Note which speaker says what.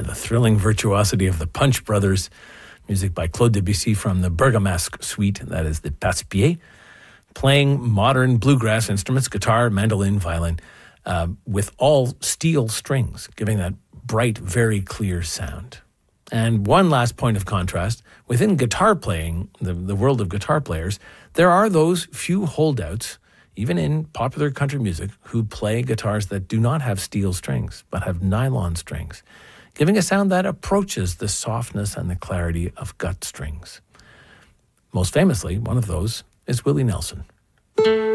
Speaker 1: and the thrilling virtuosity of the Punch Brothers. Music by Claude Debussy from the Bergamasque suite, that is the Passepied, playing modern bluegrass instruments, guitar, mandolin, violin, with all steel strings, giving that bright, very clear sound. And one last point of contrast, within guitar playing, the world of guitar players, there are those few holdouts, even in popular country music, who play guitars that do not have steel strings, but have nylon strings, giving a sound that approaches the softness and the clarity of gut strings. Most famously, one of those is Willie Nelson.